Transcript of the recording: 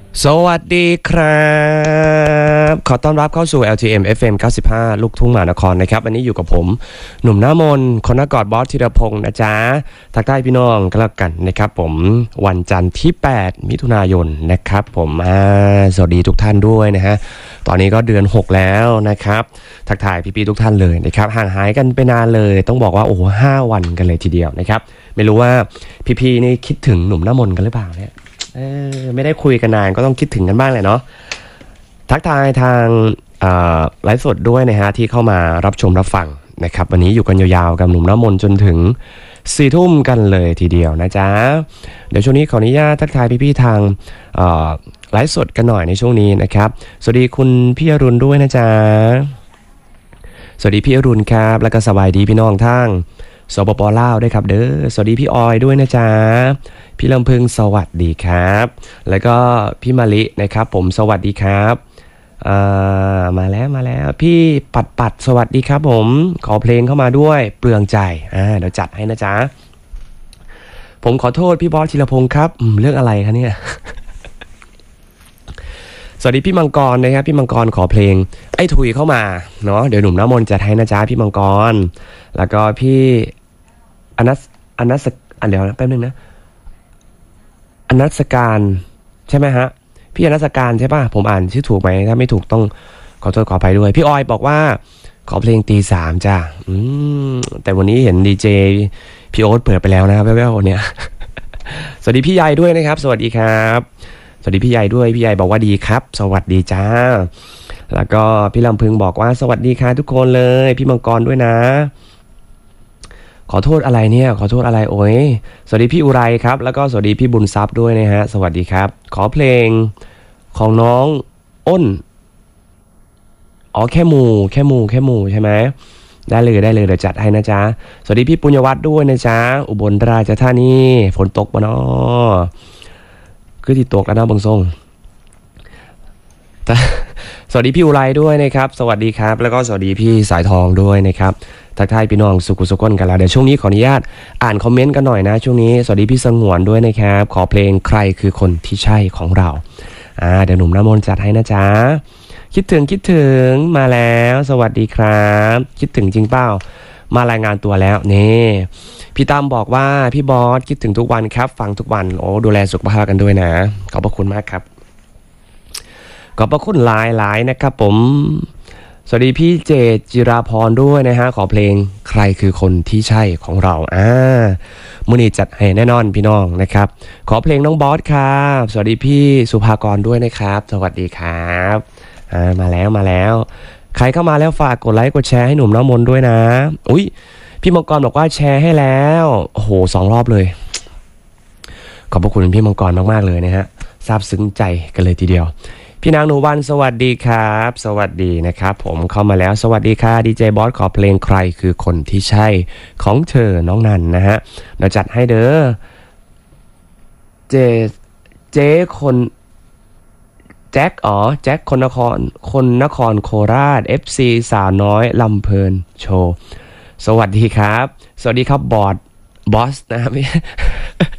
สวัสดีครับขอต้อนรับเข้าสู่ LTM FM 95 ลูกทุ่งมหานครนะครับวันนี้อยู่กับผมหนุ่มหน้ามนคนนักกอดบอสธีรพงศ์นะจ๊ะทักทายพี่น้องก็แล้วกันนะครับผมวันจันทร์ที่8มิถุนายนนะครับผมสวัสดีทุกท่านด้วยนะฮะตอนนี้ก็เดือน6แล้วนะครับทักทายพี่ๆทุกท่านเลยนะครับห่างหายกันไปนานเลยต้องบอกว่าโอ้โห5 วันกันเลยทีเดียวนะครับไม่รู้ว่าพี่ๆนี่คิดถึงหนุ่มหน้ามนกันหรือเปล่าเนี่ยไม่ได้คุยกันนานก็ต้องคิดถึงกันบ้างเลยเนาะทักทายทางไลฟ์สดด้วยนะฮะที่เข้ามารับชมรับฟังนะครับวันนี้อยู่กันยาวๆกับหนุ่มน้ำมนต์จนถึง4 ทุ่มกันเลยทีเดียวนะจ๊ะเดี๋ยวช่วงนี้ขออนุญาตทักทายพี่ๆทางไลฟ์สดกันหน่อยในช่วงนี้นะครับสวัสดีคุณพี่อรุณด้วยนะจ๊ะสวัสดีพี่อรุณครับแล้วก็สบายดีพี่น้องทางสปป.ลาวด้วยครับเด้อสวัสดีพี่ออยด้วยนะจ๊ะพี่ลำพึงสวัสดีครับแล้วก็พี่มะลินะครับผมสวัสดีครับมาแล้วพี่ปัดสวัสดีครับผมขอเพลงเข้ามาด้วยเปลืองใจเดี๋ยวจัดให้นะจ๊ะผมขอโทษพี่บอสธีรพงศ์ครับเรื่องอะไรคะเนี่ย สวัสดีพี่มังกรนะครับพี่มังกรขอเพลงไอ้ถุยเข้ามาเนาะเดี๋ยวหนุ่มน้ำมนต์จัดให้นะจ๊ะพี่มังกรแล้วก็พี่อนัสเดี๋ยวแป๊บนึงนะอนัสการใช่ไหมฮะพี่อนัสการใช่ป่ะผมอ่านชื่อถูกไหมถ้าไม่ถูกต้องขอโทษขออภัยด้วยพี่ออยบอกว่าขอเพลงตี 3จ้ะแต่วันนี้เห็นดีเจพี่โอ๊ตเปิดไปแล้วนะครับแว่วๆเนี่ย สวัสดีพี่ใหญ่ด้วยนะครับสวัสดีครับสวัสดีพี่ใหญ่ด้วยพี่ใหญ่บอกว่าดีครับสวัสดีจ้าแล้วก็พี่ลำพึงบอกว่าสวัสดีค่ะทุกคนเลยพี่มังกรด้วยนะขอโทษอะไรเนี่ยขอโทษอะไรโอ้ยสวัสดีพี่อุไรครับแล้วก็สวัสดีพี่บุญทรัพย์ด้วยนะฮะสวัสดีครับขอเพลงของน้องอ้นแค่หมู่ใช่ไหมได้เลยเดี๋ยวจัดให้นะจ๊ะสวัสดีพี่ปุญญวัฒน์ด้วยนะจ๊ะอุบลราชธานีฝนตกปะเนาะคือที่ตกแล้วนะบางทรงสวัสดีพี่อุไรด้วยนะครับสวัสดีครับแล้วก็สวัสดีพี่สายทองด้วยนะครับทักทายพี่น้องสุขุสุขนกันแล้วเดี๋ยวช่วงนี้ขออนุญาตอ่านคอมเมนต์กันหน่อยนะช่วงนี้สวัสดีพี่สงวนด้วยนะครับขอเพลงใครคือคนที่ใช่ของเราเดี๋ยวหนุ่มน้ำมนต์จัดให้นะจ๊ะคิดถึงมาแล้วสวัสดีครับคิดถึงจริงเปล่ามารายงานตัวแล้วนี่พี่ตั้มบอกว่าพี่บอสคิดถึงทุกวันครับฟังทุกวันโอ้ดูแลสุขภาพกันด้วยนะขอบพระคุณมากครับขอบพระคุณหลายนะครับผมสวัสดีพี่เจตจิราพรด้วยนะฮะขอเพลงใครคือคนที่ใช่ของเรามื้อนี้จัดให้แน่นอนพี่น้องนะครับขอเพลงน้องบอสครับสวัสดีพี่สุภากรด้วยนะครับสวัสดีครับมาแล้วใครเข้ามาแล้วฝากกดไลค์กดแชร์ให้หนุ่มน้ำมนต์ด้วยนะอุ๊ยพี่มังกรบอกว่าแชร์ให้แล้วโอ้โห2 รอบเลยขอบพระคุณพี่มังกรมากๆเลยนะฮะซาบซึ้งใจกันเลยทีเดียวพี่นางหนูวันสวัสดีครับสวัสดีนะครับผมเข้ามาแล้วสวัสดีค่ะดีเจบอสขอเพลงใครคือคนที่ใช่ของเธอน้องนันนะฮะเดี๋ยวจัดให้เด้อเจ๊คนแจ็คคนนครโคราช FC สาวน้อยลำเพลินโชว์สวัสดีครับสวัสดีครับบอสนะครับ